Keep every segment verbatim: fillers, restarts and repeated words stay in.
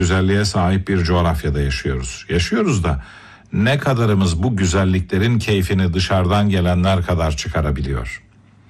güzelliğe sahip bir coğrafyada yaşıyoruz. Yaşıyoruz da ne kadarımız bu güzelliklerin keyfini dışarıdan gelenler kadar çıkarabiliyor?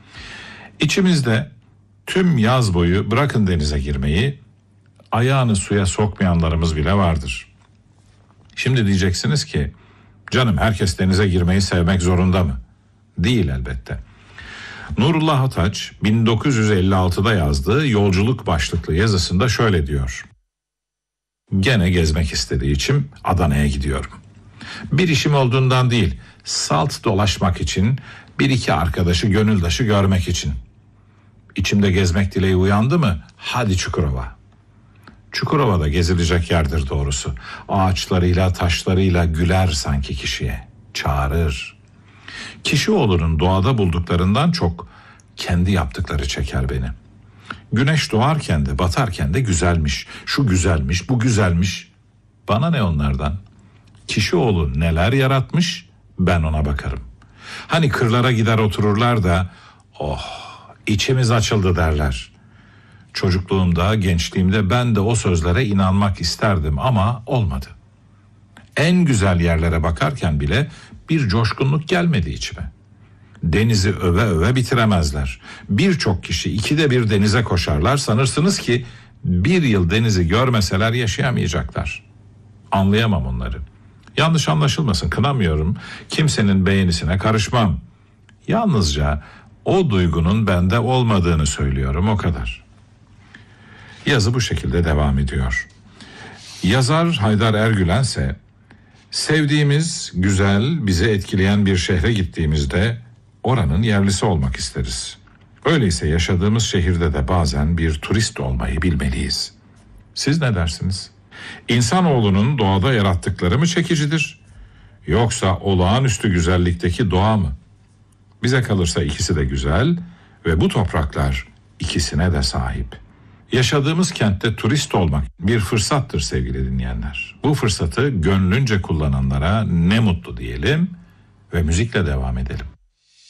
İçimizde tüm yaz boyu bırakın denize girmeyi, ayağını suya sokmayanlarımız bile vardır. Şimdi diyeceksiniz ki, canım herkes denize girmeyi sevmek zorunda mı? Değil elbette. Nurullah Ataç bin dokuz yüz elli altıda yazdığı Yolculuk başlıklı yazısında şöyle diyor. Gene gezmek istediği için Adana'ya gidiyorum. Bir işim olduğundan değil, salt dolaşmak için, bir iki arkadaşı gönüldaşı görmek için. İçimde gezmek dileği uyandı mı? Hadi Çukurova. Çukurova'da gezilecek yerdir doğrusu. Ağaçlarıyla, taşlarıyla güler sanki kişiye. Çağırır. Kişioğlu'nun doğada bulduklarından çok kendi yaptıkları çeker beni. Güneş doğarken de batarken de güzelmiş. Şu güzelmiş, bu güzelmiş. Bana ne onlardan? Kişioğlu neler yaratmış, ben ona bakarım. Hani kırlara gider otururlar da, oh içimiz açıldı derler. Çocukluğumda, gençliğimde ben de o sözlere inanmak isterdim ama olmadı. En güzel yerlere bakarken bile bir coşkunluk gelmedi içime. Denizi öve öve bitiremezler. Birçok kişi ikide bir denize koşarlar. Sanırsınız ki bir yıl denizi görmeseler yaşayamayacaklar. Anlayamam onları. Yanlış anlaşılmasın, kınamıyorum. Kimsenin beğenisine karışmam. Yalnızca o duygunun bende olmadığını söylüyorum, o kadar. Yazı bu şekilde devam ediyor. Yazar Haydar Ergülen ise sevdiğimiz, güzel, bizi etkileyen bir şehre gittiğimizde oranın yerlisi olmak isteriz. Öyleyse yaşadığımız şehirde de bazen bir turist olmayı bilmeliyiz. Siz ne dersiniz? İnsanoğlunun doğada yarattıkları mı çekicidir? Yoksa olağanüstü güzellikteki doğa mı? Bize kalırsa ikisi de güzel ve bu topraklar ikisine de sahip. Yaşadığımız kentte turist olmak bir fırsattır sevgili dinleyenler. Bu fırsatı gönlünce kullananlara ne mutlu diyelim ve müzikle devam edelim.